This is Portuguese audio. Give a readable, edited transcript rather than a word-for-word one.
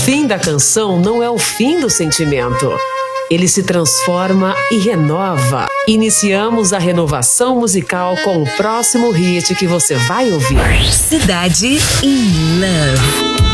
fim da canção não é o fim do sentimento. Ele se transforma e renova. Iniciamos a renovação musical com o próximo hit que você vai ouvir. Cidade in Love.